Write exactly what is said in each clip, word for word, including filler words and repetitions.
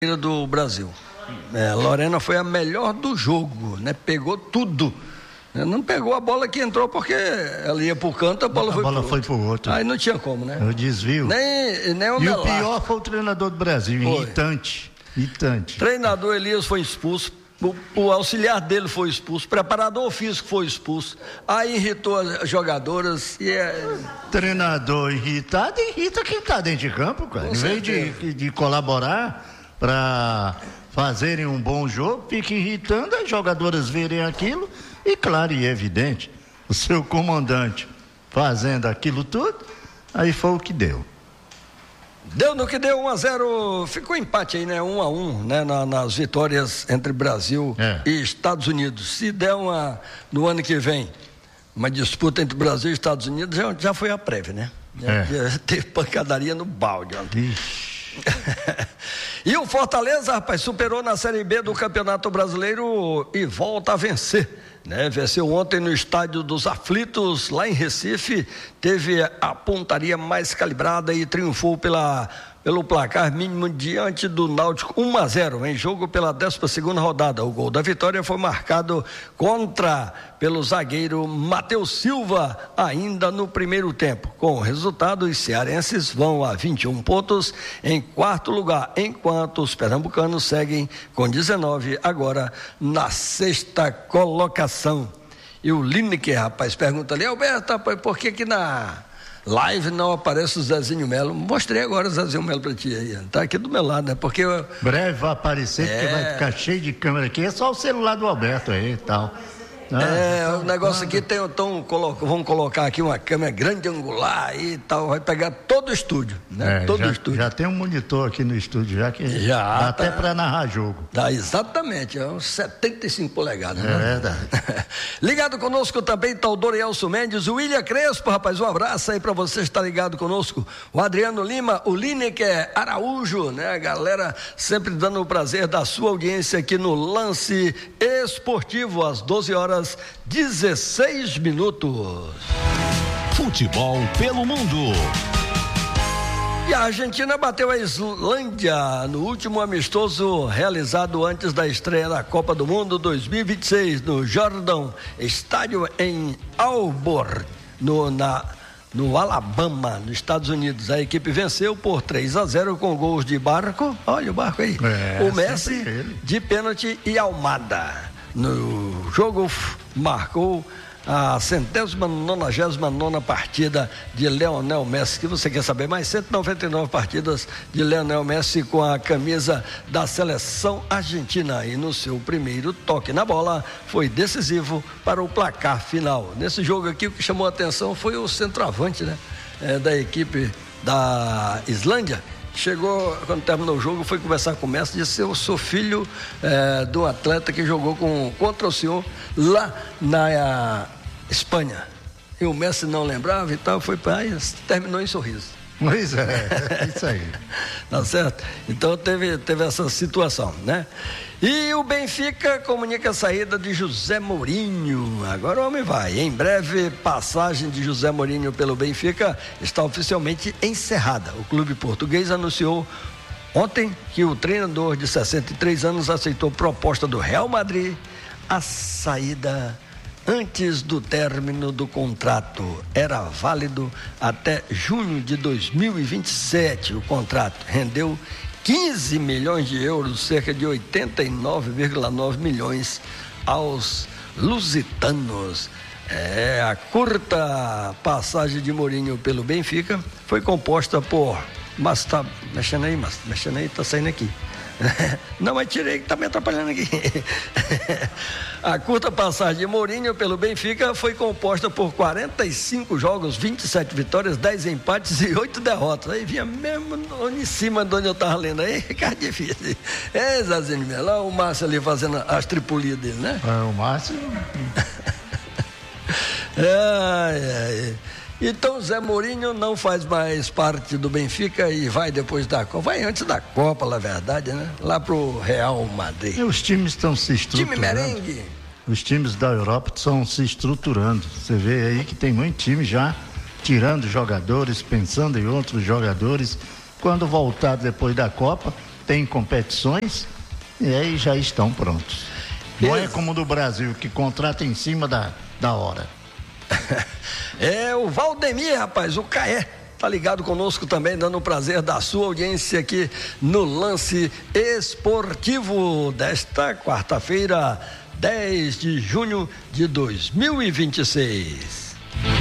do Brasil. É, Lorena foi a melhor do jogo, né? Pegou tudo. Não pegou a bola que entrou porque ela ia pro canto, a bola, a foi, bola pro foi pro outro. Aí não tinha como, né? O desvio. Nem, nem o E Melar. o pior foi o treinador do Brasil, foi. irritante. Irritante. Treinador Elias foi expulso. O, o auxiliar dele foi expulso, o preparador físico foi expulso, aí irritou as jogadoras e é... Treinador irritado, irrita quem está dentro de campo, cara. Com em vez de, de colaborar para fazerem um bom jogo, fica irritando, as jogadoras verem aquilo e, claro e evidente, o seu comandante fazendo aquilo tudo, aí foi o que deu. Deu no que deu, um a zero, ficou empate aí, né, um a um, né, na, nas vitórias entre Brasil é. e Estados Unidos. Se der uma, no ano que vem, uma disputa entre Brasil e Estados Unidos, já, já foi a prévia, né? É. Já teve pancadaria no balde ontem. E o Fortaleza, rapaz, superou na Série B do Campeonato Brasileiro e volta a vencer, né? Venceu ontem no Estádio dos Aflitos, lá em Recife, teve a pontaria mais calibrada e triunfou pela, pelo placar mínimo diante do Náutico, um a zero, em jogo pela décima segunda rodada. O gol da vitória foi marcado contra pelo zagueiro Matheus Silva, ainda no primeiro tempo. Com o resultado, os cearenses vão a vinte e um pontos em quarto lugar, enquanto os pernambucanos seguem com dezenove, agora na sexta colocação. E o Lineker, rapaz, pergunta ali, Alberto, rapaz, por que que na live não aparece o Zezinho Melo? Mostrei agora o Zezinho Melo pra ti aí, tá aqui do meu lado, né? Porque eu... breve vai aparecer, é... porque vai ficar cheio de câmera aqui, é só o celular do Alberto aí e tal. Ah, é, então, o negócio aqui tem, então, coloca, vamos colocar aqui uma câmera grande angular aí e tal, vai pegar todo o estúdio, né? É, todo já, o estúdio. Já tem um monitor aqui no estúdio, já que já dá tá, até para narrar jogo. Dá, exatamente, é uns setenta e cinco polegadas, é né? É verdade. Ligado conosco também está o Dorielso Mendes, o William Crespo, rapaz, um abraço aí para você estar ligado conosco, o Adriano Lima, o Lineker Araújo, né? A galera sempre dando o prazer da sua audiência aqui no Lance Esportivo, às doze horas, dezesseis minutos. Futebol pelo mundo. E a Argentina bateu a Islândia no último amistoso realizado antes da estreia da Copa do Mundo dois mil e vinte e seis no Jordan Estádio em Auburn, no, na, no Alabama, nos Estados Unidos. A equipe venceu por três a zero com gols de Barco, olha o Barco aí, é, o Messi de pênalti e Almada. No jogo marcou a centésima nonagésima nona partida de Lionel Messi, que você quer saber mais, cento e noventa e nove partidas de Lionel Messi com a camisa da seleção argentina, e no seu primeiro toque na bola foi decisivo para o placar final. Nesse jogo aqui o que chamou a atenção foi o centroavante, né, é, da equipe da Islândia. Chegou, quando terminou o jogo, foi conversar com o Messi, disse: eu sou filho é, de um atleta que jogou com, contra o senhor lá na Espanha. E o Messi não lembrava e tal, foi para aí, terminou em sorriso. Pois é, isso aí. Tá certo? Então teve, teve essa situação, né? E o Benfica comunica a saída de José Mourinho. Agora o homem vai. Em breve, passagem de José Mourinho pelo Benfica está oficialmente encerrada. O clube português anunciou ontem que o treinador de sessenta e três anos aceitou proposta do Real Madrid, a saída antes do término do contrato. Era válido até junho de dois mil e vinte e sete. O contrato rendeu quinze milhões de euros, cerca de oitenta e nove vírgula nove milhões aos lusitanos. É, a curta passagem de Mourinho pelo Benfica foi composta por... Mas tá mexendo aí, mas mexendo aí, tá saindo aqui. Não, mas tirei que tá me atrapalhando aqui. A curta passagem de Mourinho pelo Benfica foi composta por quarenta e cinco jogos, vinte e sete vitórias, dez empates e oito derrotas. Aí vinha mesmo em cima de onde eu tava lendo aí, cara, difícil. É, Zazinho Melo, o Márcio ali fazendo as tripulias dele, né? É, o Márcio. Ai, ai. Então Zé Mourinho não faz mais parte do Benfica e vai depois da Copa, vai antes da Copa, na verdade, né? Lá pro Real Madrid. E os times estão se estruturando. Time merengue. Os times da Europa estão se estruturando. Você vê aí que tem muito time já tirando jogadores, pensando em outros jogadores. Quando voltar depois da Copa, tem competições e aí já estão prontos. Não é como do Brasil, que contrata em cima da, da hora. É o Valdemir, rapaz, o Caé. Tá ligado conosco também, dando o prazer da sua audiência aqui no Lance Esportivo desta quarta-feira, dez de junho de dois mil e vinte e seis.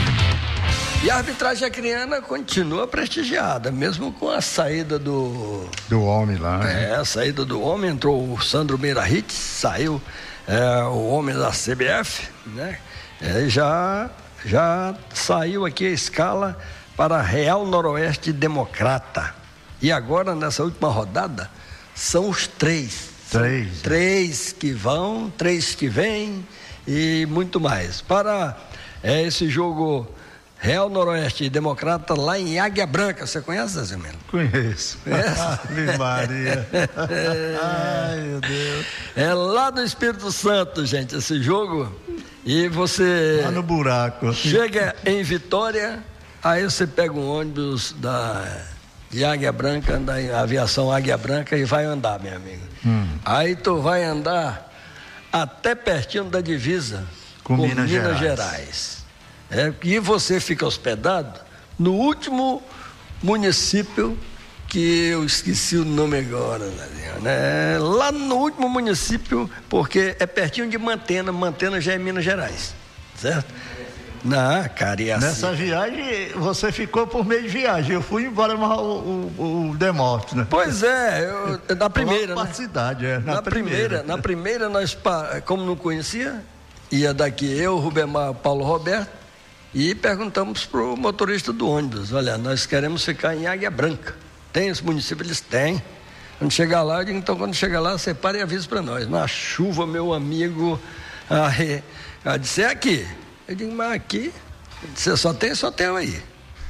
E a arbitragem acriana continua prestigiada, mesmo com a saída do... Do homem lá, né? É, a saída do homem, entrou o Sandro Meirahit, saiu é, o homem da C B F, né? É, já, já saiu aqui a escala para Real Noroeste Democrata. E agora, nessa última rodada, são os três. Três. São três que vão, três que vêm e muito mais. Para é, esse jogo Real Noroeste Democrata lá em Águia Branca. Você conhece, Zé Melo? Conheço. Conhece? Ave Maria. É. Ai, meu Deus. É lá do Espírito Santo, gente, esse jogo. E você... Lá no buraco. Chega em Vitória... Aí você pega um ônibus da, de Águia Branca, da aviação Águia Branca e vai andar, meu amigo. Hum. Aí tu vai andar até pertinho da divisa com, com Minas, Minas Gerais. Gerais. É, e você fica hospedado no último município que eu esqueci o nome agora, né? Lá no último município, porque é pertinho de Mantena. Mantena já é Minas Gerais, certo? Não, cara, e assim... Nessa viagem, você ficou por meio de viagem. Eu fui embora, mas o, o, o demorte, né? Pois é, eu, na primeira, né? Cidade, é, na, na primeira. primeira. Na primeira, nós, como não conhecia, ia daqui eu, Rubemar, Paulo Roberto, e perguntamos para o motorista do ônibus: olha, nós queremos ficar em Águia Branca. Tem esse município? Eles têm. Quando chegar lá, eu digo, então quando chegar lá, separe e avisa para nós. Na chuva, meu amigo, aí, eu disse, é aqui. Eu digo, mas aqui, você só tem esse hotel aí.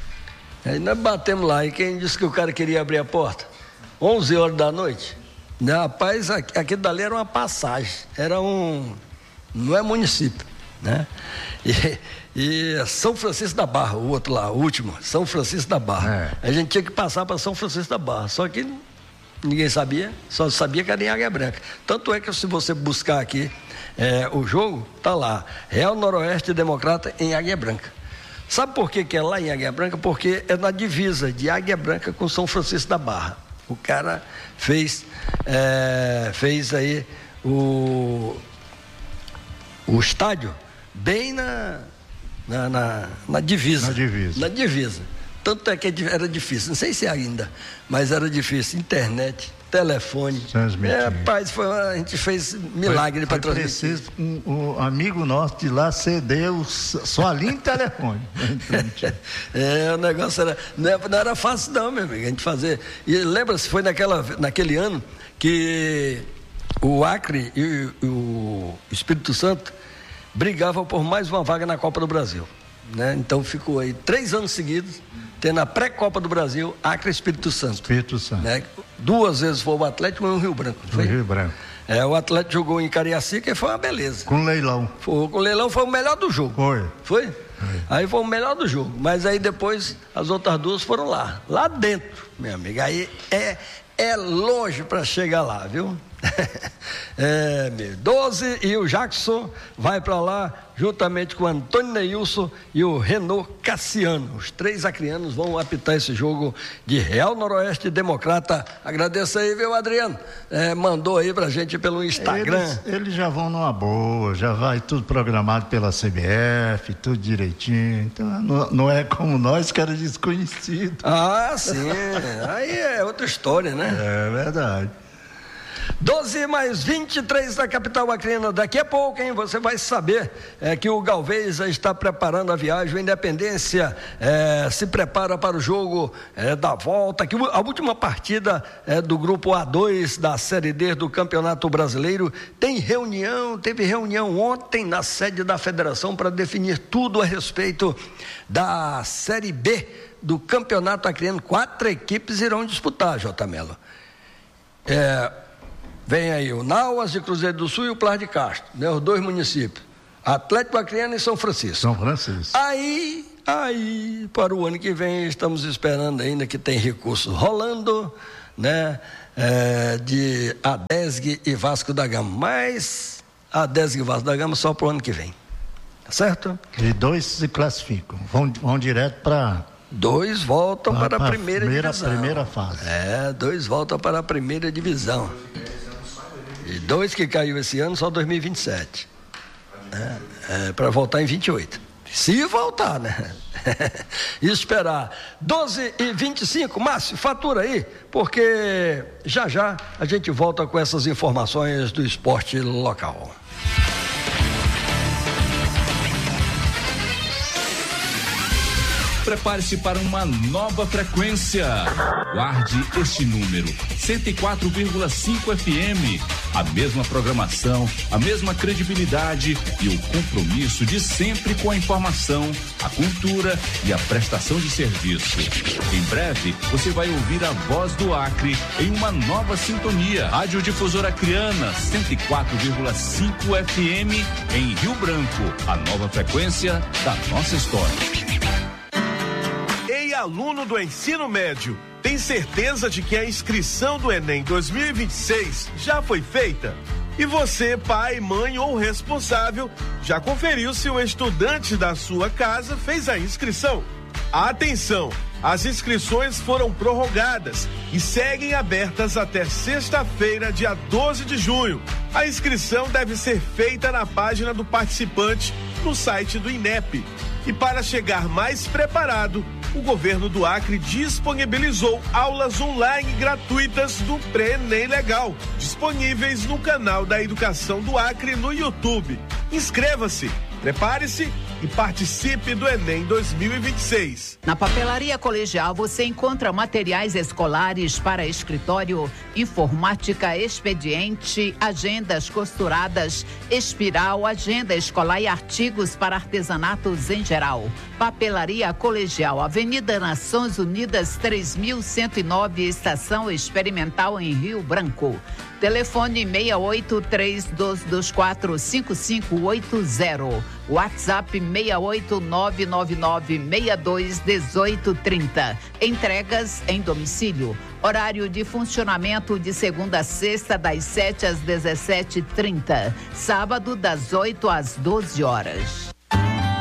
Aí nós batemos lá, e quem disse que o cara queria abrir a porta? onze horas da noite. Né, rapaz, aquilo dali era uma passagem, era um, não é município, né? E, e São Francisco da Barra, o outro lá, o último, São Francisco da Barra. É. A gente tinha que passar para São Francisco da Barra, só que ninguém sabia, só sabia que era em Águia Branca. Tanto é que se você buscar aqui, É, o jogo tá lá, Real Noroeste Democrata em Águia Branca. Sabe por que que é lá em Águia Branca? Porque é na divisa de Águia Branca com São Francisco da Barra. O cara fez é, fez aí o o estádio bem na na, na, na divisa. Na divisa. Na divisa. Tanto é que era difícil, não sei se é ainda, mas era difícil, internet, telefone. É, rapaz, foi, a gente fez milagre para transmitir. Preciso um, um amigo nosso de lá cedeu só linha de telefone. É, o negócio era, não era, não era fácil não, meu amigo, a gente fazer. E lembra-se, foi naquela, naquele ano que o Acre e o, o Espírito Santo brigavam por mais uma vaga na Copa do Brasil, né? Então ficou aí três anos seguidos tendo a pré-Copa do Brasil, Acre e Espírito Santo. Espírito Santo. Né? Duas vezes foi o Atlético e um Rio Branco. Foi? Rio Branco. É, o Atlético jogou em Cariacica e foi uma beleza. Com leilão. Foi, com leilão foi o melhor do jogo. Foi. Foi? Foi. Aí foi o melhor do jogo. Mas aí depois as outras duas foram lá. Lá dentro, meu amigo. Aí é, é longe para chegar lá, viu? É, meu, doze e o Jackson vai para lá juntamente com o Antônio Neilson e o Renault Cassiano. Os três acrianos vão apitar esse jogo de Real Noroeste Democrata. Agradeço aí, viu, Adriano? É, mandou aí pra gente pelo Instagram. Eles, eles já vão numa boa, já vai tudo programado pela C B F, tudo direitinho. Então não, não é como nós que era desconhecido. Ah, sim. Aí é outra história, né? É verdade. doze mais vinte e três da capital acriana. Daqui a pouco, hein, você vai saber é, que o Galvez está preparando a viagem. O Independência é, se prepara para o jogo é, da volta. Que a última partida é, do grupo A dois da Série D do Campeonato Brasileiro tem reunião, teve reunião ontem na sede da federação para definir tudo a respeito da Série B do Campeonato Acriano. Quatro equipes irão disputar, J. Melo. É... Vem aí o Nauas de Cruzeiro do Sul e o Plar de Castro, né? Os dois municípios, Atlético Acreano e São Francisco. São Francisco. Aí, aí, para o ano que vem, estamos esperando ainda que tem recursos rolando, né, é, de Adesg e Vasco da Gama, mas Adesg e Vasco da Gama só para o ano que vem, tá certo? E dois se classificam, vão, vão direto para... Dois voltam pra, para a primeira, primeira divisão. Primeira fase. É, dois voltam para a primeira divisão. E dois que caiu esse ano, só dois mil e vinte e sete. É, é, para voltar em vinte e oito. Se voltar, né? E esperar. doze e vinte e cinco, Márcio, fatura aí, porque já já a gente volta com essas informações do esporte local. Prepare-se para uma nova frequência. Guarde este número, cento e quatro vírgula cinco F M. A mesma programação, a mesma credibilidade e o compromisso de sempre com a informação, a cultura e a prestação de serviço. Em breve, você vai ouvir a voz do Acre em uma nova sintonia. Rádio Difusora Acreana, cento e quatro vírgula cinco F M em Rio Branco. A nova frequência da nossa história. Aluno do ensino médio, tem certeza de que a inscrição do Enem dois mil e vinte e seis já foi feita? E você, pai, mãe ou responsável, já conferiu se o estudante da sua casa fez a inscrição? Atenção! As inscrições foram prorrogadas e seguem abertas até sexta-feira, dia doze de junho. A inscrição deve ser feita na página do participante no site do INEP. E para chegar mais preparado, o governo do Acre disponibilizou aulas online gratuitas do Pré-ENEM Legal, disponíveis no canal da Educação do Acre no YouTube. Inscreva-se, prepare-se e participe do Enem dois mil e vinte e seis. Na Papelaria Colegial você encontra materiais escolares para escritório, informática, expediente, agendas costuradas, espiral, agenda escolar e artigos para artesanatos em geral. Papelaria Colegial, Avenida Nações Unidas três mil cento e nove, Estação Experimental em Rio Branco. Telefone seis oito três dois dois quatro cinco cinco oito zero. WhatsApp seis oito nove nove nove seis dois um oito três zero. Entregas em domicílio. Horário de funcionamento de segunda a sexta, das sete às dezessete e trinta. Sábado, das oito às doze horas.